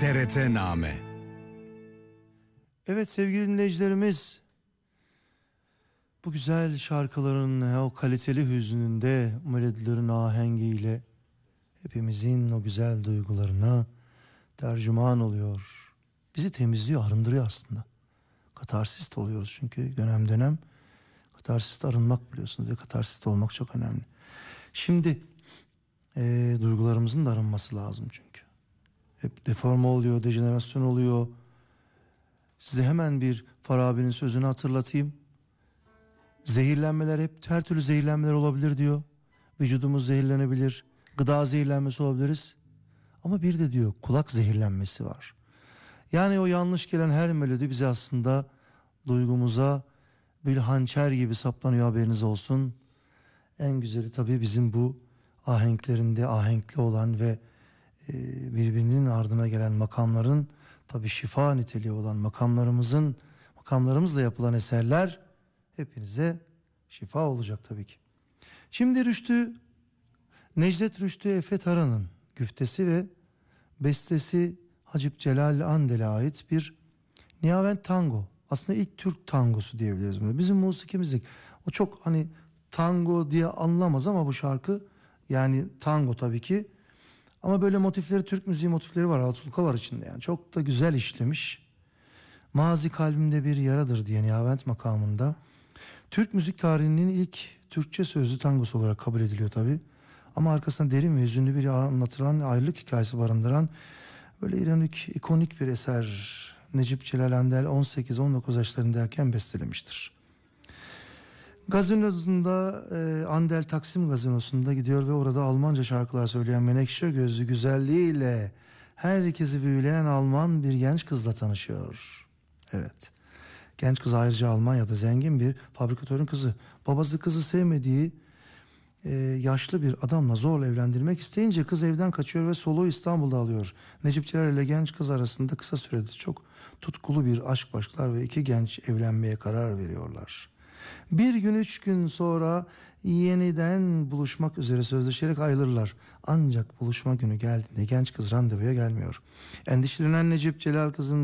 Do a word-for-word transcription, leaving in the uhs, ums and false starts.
T R T Name. Evet sevgili dinleyicilerimiz, bu güzel şarkıların o kaliteli hüznünde melodilerin ahengiyle hepimizin o güzel duygularına tercüman oluyor. Bizi temizliyor, arındırıyor aslında. Katarsist oluyoruz çünkü dönem dönem katarsist arınmak biliyorsunuz ve katarsist olmak çok önemli. Şimdi e, duygularımızın da arınması lazım çünkü. Hep deforme oluyor, dejenerasyon oluyor. Size hemen bir Farabi'nin sözünü hatırlatayım. Zehirlenmeler, hep her türlü zehirlenmeler olabilir diyor. Vücudumuz zehirlenebilir, gıda zehirlenmesi olabiliriz. Ama bir de diyor kulak zehirlenmesi var. Yani o yanlış gelen her melodi bize aslında duygumuza bir hançer gibi saplanıyor, haberiniz olsun. En güzeli tabii bizim bu ahenklerinde ahenkli olan ve e, birbirinin ardına gelen makamların tabii şifa niteliği olan makamlarımızın makamlarımızla yapılan eserler hepinize şifa olacak tabii ki. Şimdi Rüştü, Necdet Rüştü Efe Taran'ın güftesi ve bestesi Hacip Celal Andel'e ait bir Nihayet tango. Aslında ilk Türk tangosu diyebiliriz bunu. Bizim musikimizde o çok hani tango diye anlamaz ama bu şarkı yani tango tabii ki. Ama böyle motifleri, Türk müziği motifleri var, Altulka var içinde yani. Çok da güzel işlemiş. Mazi kalbimde bir yaradır diye Nihavent makamında. Türk müzik tarihinin ilk Türkçe sözlü tangosu olarak kabul ediliyor tabii. Ama arkasında derin ve hüzünlü bir anlatılan ayrılık hikayesi barındıran böyle ironik, ikonik bir eser. Necip Celal Andel on sekiz on dokuz yaşlarındayken bestelemiştir. Gazinosunda e, Andel Taksim Gazinosu'nda gidiyor ve orada Almanca şarkılar söyleyen menekşe gözlü güzelliğiyle herkesi büyüleyen Alman bir genç kızla tanışıyor. Evet. Genç kız ayrıca Almanya'da zengin bir fabrikatörün kızı. Babası kızı sevmediği e, yaşlı bir adamla zorla evlendirmek isteyince kız evden kaçıyor ve soluğu İstanbul'da alıyor. Necip Celal ile genç kız arasında kısa sürede çok tutkulu bir aşk başlar ve iki genç evlenmeye karar veriyorlar. Bir gün üç gün sonra yeniden buluşmak üzere sözleşerek ayrılırlar. Ancak buluşma günü geldiğinde genç kız randevuya gelmiyor. Endişelenen Necip Celal kızın